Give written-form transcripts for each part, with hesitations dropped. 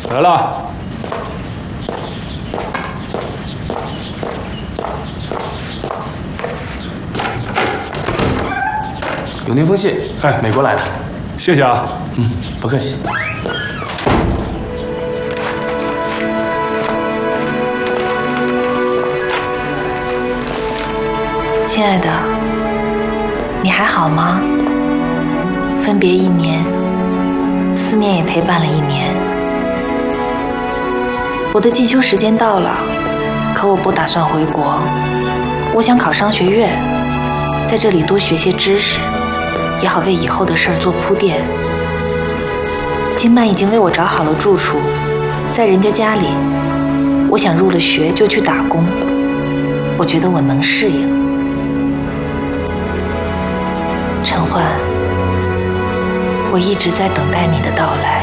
来了。 有那封信，美国来的。 谢谢啊。 不客气。 亲爱的，你还好吗？分别1年，思念也陪伴了1年。我的进修时间到了，可我不打算回国。我想考商学院，在这里多学些知识，也好为以后的事儿做铺垫。金曼已经为我找好了住处，在人家家里。我想入了学就去打工，我觉得我能适应。陈焕，我一直在等待你的到来，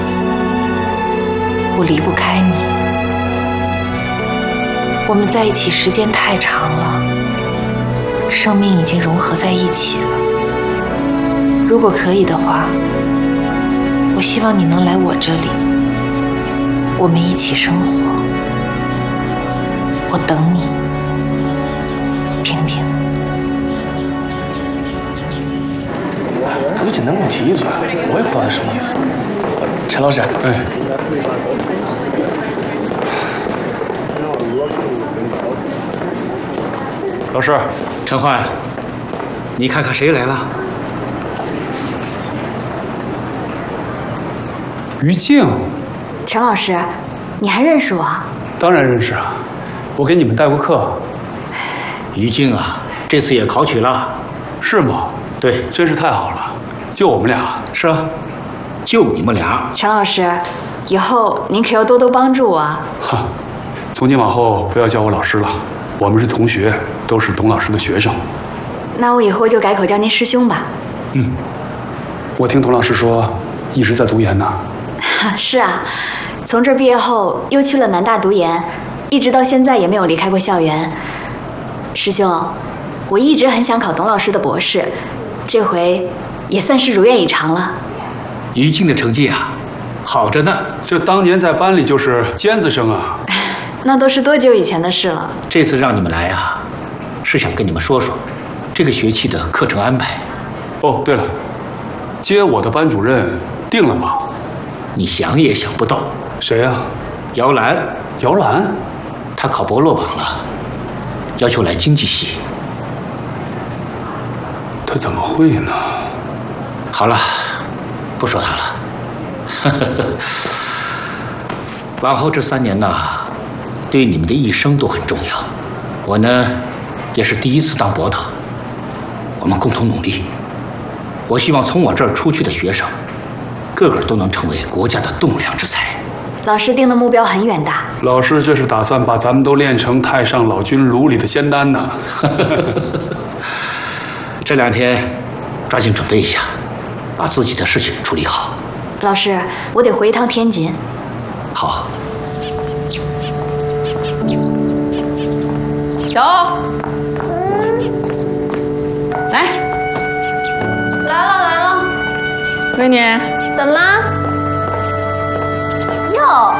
我离不开你。我们在一起时间太长了，生命已经融合在一起了。如果可以的话，我希望你能来我这里，我们一起生活。我等你，萍萍。 他就简单跟我提一嘴，我也不知道他什么意思。陈老师， 老师， 陈焕，你看看谁来了？ 于静。 陈老师，你还认识我？ 当然认识啊，我给你们带过课。 于静啊，这次也考取了。 是吗？ 对， 真是太好了，就我们俩。 是啊，就你们俩。 陈老师，以后您可要多多帮助我啊。 哈，从今往后不要叫我老师了，我们是同学，都是董老师的学生。 那我以后就改口叫您师兄吧。 我听董老师说，一直在读研呢。 是啊，从这儿毕业后又去了南大读研，一直到现在也没有离开过校园。师兄，我一直很想考董老师的博士，这回也算是如愿以偿了。 于静的成绩啊，好着呢。 这当年在班里就是尖子生啊。 那都是多久以前的事了。 这次让你们来啊，是想跟你们说说这个学期的课程安排。 哦，对了，接我的班主任定了吗？ 你想也想不到。 谁呀？ 姚兰。 姚兰？ 她考博落榜了，要求来经济系。 他怎么会呢？ 好了，不说他了。往后这3年呢，对你们的一生都很重要。我呢，也是第一次当博头，我们共同努力。我希望从我这儿出去的学生，个个都能成为国家的栋梁之才。 老师定的目标很远大。 老师这是打算把咱们都练成太上老君炉里的仙丹呢。 这2天抓紧准备一下，把自己的事情处理好。 老师，我得回一趟天津。 好。 走。来了，闺女， 怎么啦？哟，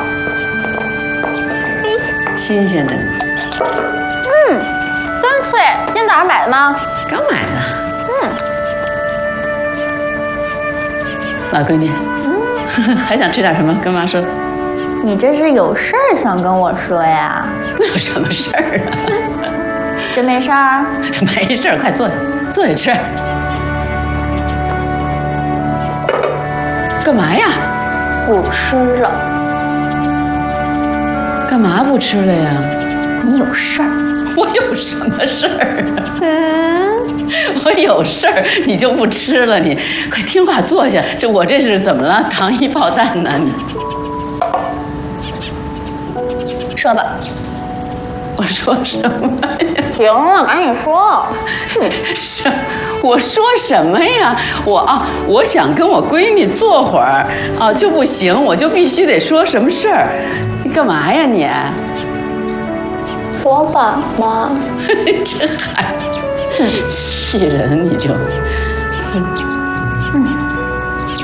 新鲜的。 干脆，今天早上买的吗？ 刚买的。老闺女，还想吃点什么？跟妈说。 你这是有事儿想跟我说呀？ 有什么事儿啊？ 真没事儿？ 没事儿，快坐下，坐下吃。干嘛呀？ 不吃了。 干嘛不吃了呀？ 你有事儿。 我有什么事儿啊？我有事儿，你就不吃了？你快听话坐下。我这是怎么了？糖衣炮弹呢？你说吧。 我说什么呀？ 行了，赶紧说。 我说什么呀？我想跟我闺女坐会儿啊，就不行，我就必须得说什么事儿。你干嘛呀你？ 说吧，妈。 这还气人你就。